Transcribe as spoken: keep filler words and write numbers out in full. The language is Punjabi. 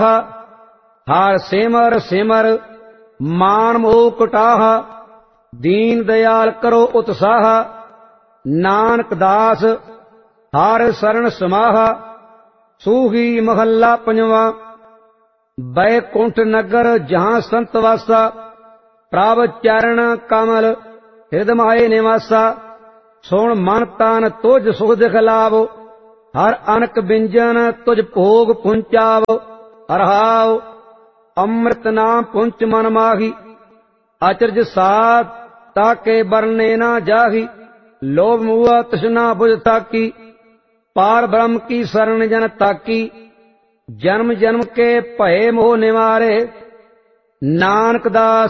ਹਰ ਸਿਮਰ ਸਿਮਰ ਮਾਨ ਮੋਹ ਕਟਾਹ। ਦੀਨ ਦਿਆਲ ਕਰੋ ਉਤਸਾਹ। ਨਾਨਕ ਦਾਸ ਹਰ ਸਰਣ ਸਮਾਹ। ਸੂਹੀ ਮਹੱਲਾ ਪੰਜਵਾਂ। ਬੈਕੁੰਠ ਨਗਰ ਜਹਾਂ ਸੰਤ ਵਾਸਾ। ਪ੍ਰਭ ਚਰਨ ਕਮਲ ਹਿਰਦ ਮਾਏ ਨਿਵਾਸਾ। ਸੁਣ ਮਨ ਤਨ ਤੁਝ ਸੁਖ ਦਿਖਲਾਵ। ਹਰ ਅਨਕ ਬਿੰਜਨ ਤੁਝ ਭੋਗ ਪੁੰਚਾਵ। ਰਹਾਉ ਅੰਮ੍ਰਿਤ ਨਾਮ ਪੁੰਚ ਮਨ ਮਾਹੀ। ਅਚਰਜ ਸਾਧ ਤਾਕੇ ਬਰਨੇ ਨਾ ਜਾਹੀ। ਲੋਭ ਮੂਆ ਤ੍ਰਿਸ਼ਨਾ ਬੁਝ ਤਾਕੀ। ਪਾਰ ਬ੍ਰਹਮ ਕੀ ਸਰਣ ਜਨ ਤਾਕੀ। ਜਨਮ ਜਨਮ ਕੇ ਭਏ ਮੋਹ ਨਿਵਾਰੇ। ਨਾਨਕ ਦਾਸ